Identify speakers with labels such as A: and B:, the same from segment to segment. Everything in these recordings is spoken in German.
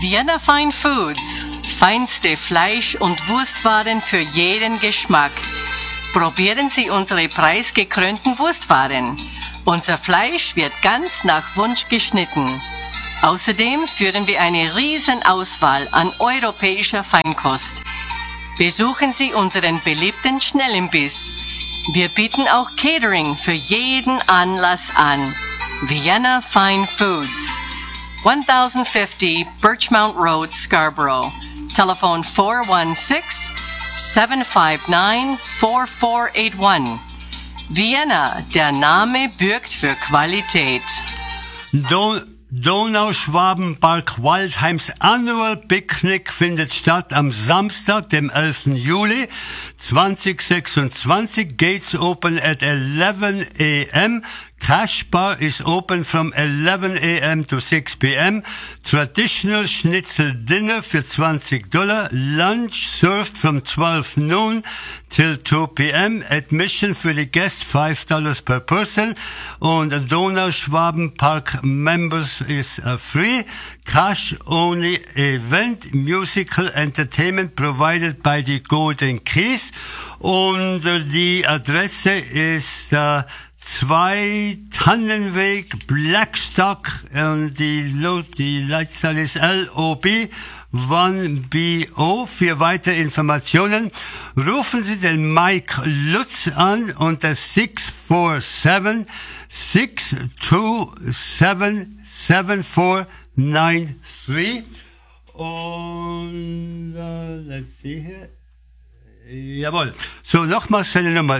A: Vienna Fine Foods. Feinste Fleisch- und Wurstwaren für jeden Geschmack. Probieren Sie unsere preisgekrönten Wurstwaren. Unser Fleisch wird ganz nach Wunsch geschnitten. Außerdem führen wir eine Riesenauswahl an europäischer Feinkost. Besuchen Sie unseren beliebten Schnellimbiss. Wir bieten auch Catering für jeden Anlass an. Vienna Fine Foods. 1050 Birchmount Road, Scarborough. Telephone 416-759-4481. Vienna, der Name bürgt für Qualität.
B: Donauschwabenpark Waldheims Annual Picnic findet statt am Samstag, dem 11. Juli 2026. Gates open at 11 a.m. Cash bar is open from 11 a.m. to 6 p.m. Traditional Schnitzel dinner für $20. Lunch served from 12 noon till 2 p.m. Admission für die Guests $5 per person. Und Donauschwabenpark members is free. Cash only event. Musical entertainment provided by the Golden Keys. Und die Adresse ist 2 Tannenweg, Blackstock, und die Leitzahl ist LOB 1BO. Für weitere Informationen rufen Sie den Mike Lutz an unter 647-627-7493. Und let's see here. Jawohl. So, nochmals seine Nummer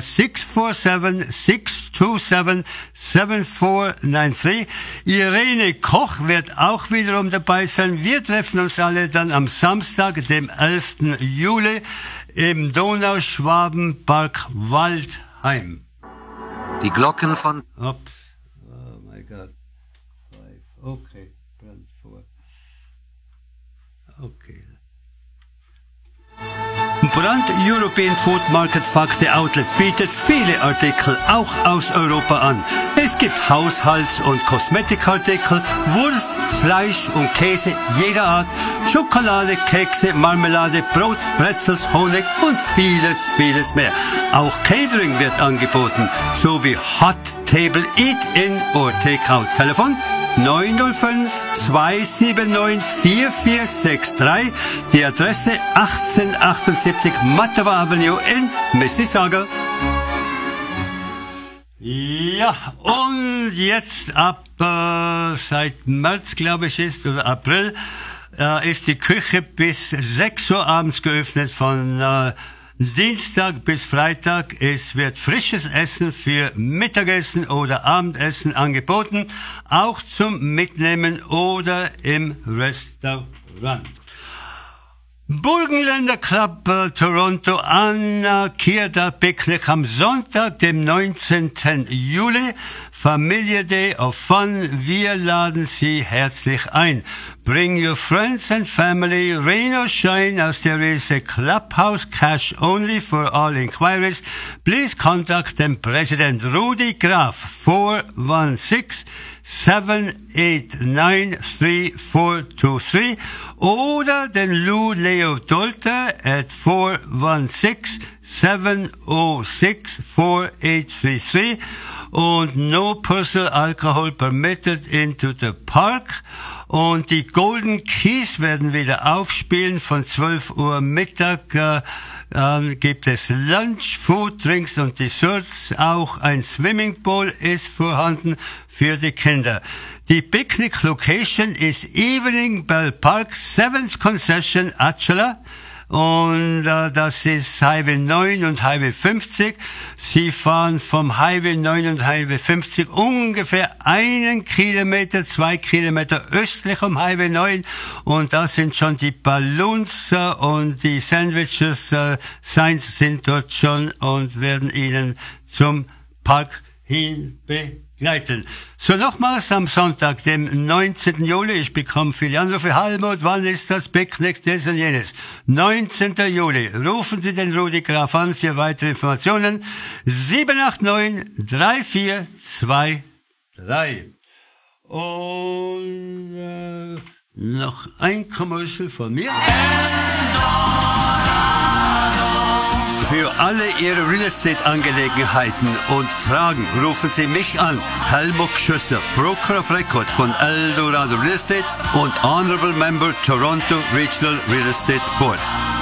B: 647-627-7493. Irene Koch wird auch wiederum dabei sein. Wir treffen uns alle dann am Samstag, dem 11. Juli im Donauschwabenpark Waldheim.
C: Die Glocken von...
B: Ups. Oh my God. 5. Okay. Brand 4. Okay. Brand European Food Market Fakte Outlet bietet viele Artikel auch aus Europa an. Es gibt Haushalts- und Kosmetikartikel, Wurst, Fleisch und Käse jeder Art, Schokolade, Kekse, Marmelade, Brot, Pretzels, Honig und vieles, vieles mehr. Auch Catering wird angeboten, sowie Hot Table Eat-In oder Takeout. Telefon 905-279-4463. Die Adresse 1878 Mattawa Avenue in Mississauga. Ja, und jetzt seit März, glaube ich, oder April, ist die Küche bis 6 Uhr abends geöffnet, von Dienstag bis Freitag. Es wird frisches Essen für Mittagessen oder Abendessen angeboten, auch zum Mitnehmen oder im Restaurant. Burgenländer Club Toronto Anna Kierda Picknick am Sonntag, dem 19. Juli. Familie Day of Fun. Wir laden Sie herzlich ein. Bring your friends and family. Rain or shine, as there is a clubhouse, cash only for all inquiries. Please contact the President Rudi Graf 416-789-3423 oder den Lou Leo Dolter at 416-706-4833. Und no personal alcohol permitted into the park. Und die Golden Keys werden wieder aufspielen von 12 Uhr Mittag. Gibt es Lunch, Food, Drinks und Desserts. Auch ein Swimmingpool ist vorhanden für die Kinder. Die Picnic Location ist Evening Bell Park, 7th Concession, Atchela. Und das ist Highway 9 und Highway 50. Sie fahren vom Highway 9 und Highway 50 ungefähr 1 Kilometer, 2 Kilometer östlich vom Highway 9. Und da sind schon die Balloons und die Sandwiches, Signs sind dort schon und werden Ihnen zum Park hin begleiten. So, nochmals am Sonntag, dem 19. Juli. Ich bekomme viele Anrufe. Helmut, wann ist das Picknick, das und jenes? 19. Juli. Rufen Sie den Rudi Graf an für weitere Informationen. 789-3423. Und Noch ein Commercial von mir. Für alle Ihre Real Estate Angelegenheiten und Fragen rufen Sie mich an. Helmut Schüsser, Broker of Record von Eldorado Real Estate und Honorable Member Toronto Regional Real Estate Board.